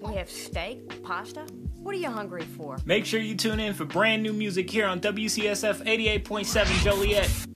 We have steak, pasta. What are you hungry for? Make sure you tune in for brand new music here on WCSF 88.7 Joliet.